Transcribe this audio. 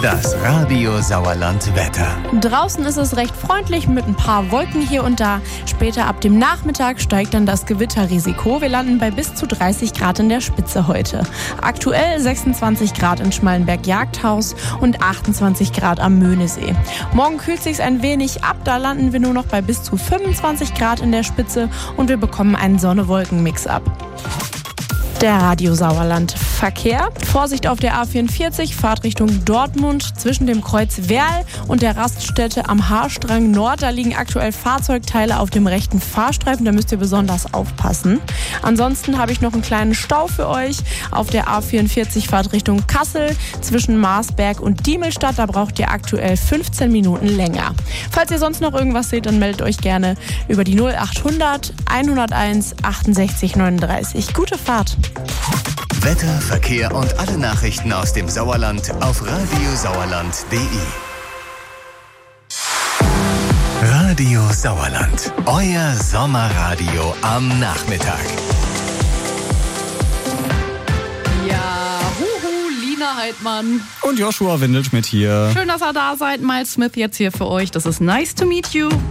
Das Radio Sauerland Wetter. Draußen ist es recht freundlich mit ein paar Wolken hier und da. Später ab dem Nachmittag steigt dann das Gewitterrisiko. Wir landen bei bis zu 30 Grad in der Spitze heute. Aktuell 26 Grad in Schmallenberg-Jagdhaus und 28 Grad am Möhnesee. Morgen kühlt sich's ein wenig ab. Da landen wir nur noch bei bis zu 25 Grad in der Spitze und wir bekommen einen Sonne-Wolken-Mix ab. Der Radio Sauerland Verkehr. Vorsicht auf der A44, Fahrtrichtung Dortmund zwischen dem Kreuz Werl und der Raststätte am Haarstrang Nord. Da liegen aktuell Fahrzeugteile auf dem rechten Fahrstreifen, da müsst ihr besonders aufpassen. Ansonsten habe ich noch einen kleinen Stau für euch auf der A44 Fahrtrichtung Kassel zwischen Marsberg und Diemelstadt. Da braucht ihr aktuell 15 Minuten länger. Falls ihr sonst noch irgendwas seht, dann meldet euch gerne über die 0800 101 68 39. Gute Fahrt! Wetter, Verkehr und alle Nachrichten aus dem Sauerland auf radiosauerland.de. Radio Sauerland, euer Sommerradio am Nachmittag. Ja, Lina Heidmann. Und Joshua Windelschmidt hier. Schön, dass ihr da seid. Miles Smith jetzt hier für euch. Das ist Nice to Meet You.